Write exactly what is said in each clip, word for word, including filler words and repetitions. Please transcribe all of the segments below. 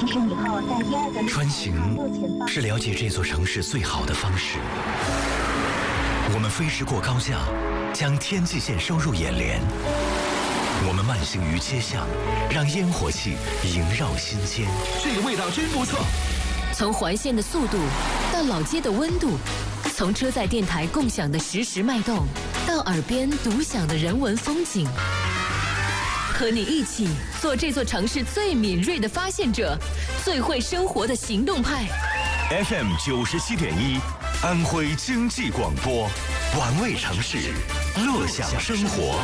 穿行是了解这座城市最好的方式。我们飞驰过高架，将天际线收入眼帘。我们慢行于街巷，让烟火气萦绕心间。 这个味道真不错。 从环线的速度到老街的温度，从车载电台共享的实时脉动，到耳边独享的人文风景。和你一起做这座城市最敏锐的发现者，最会生活的行动派。 F M 九十七点一，安徽经济广播，玩味城市，乐享生活。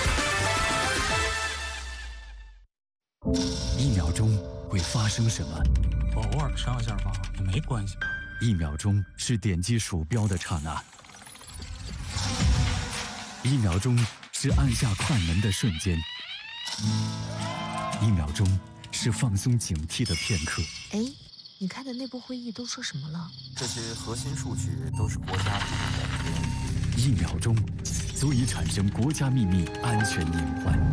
一秒钟会发生什么？ 我偶尔上下吧，也没关系。 一秒钟是点击鼠标的刹那，一秒钟是按下快门的瞬间，一秒钟是放松警惕的片刻。 哎，你开的内部会议都说什么了？ 这些核心数据都是国家秘密。 一秒钟足以产生国家秘密安全隐患。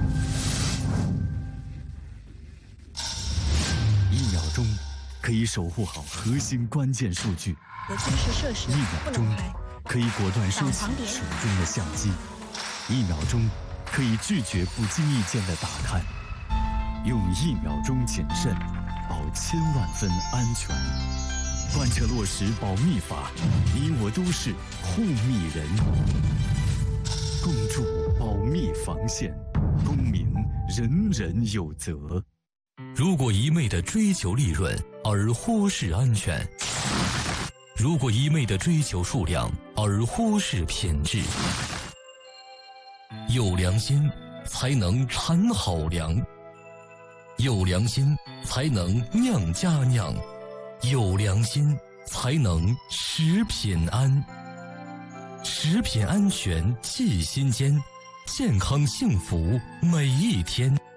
一秒钟可以守护好核心关键数据。 有军事设施一秒钟可以果断收起手中的相机。一秒钟可以拒绝不经意间的打探。用一秒钟谨慎，保千万分安全。贯彻落实保密法，你我都是护密人。共筑保密防线，公民人人有责。 如果一味地追求利润而忽视安全，如果一味地追求数量而忽视品质，有良心才能产好粮，有良心才能酿佳酿，有良心才能食品安。食品安全记心间，健康幸福每一天。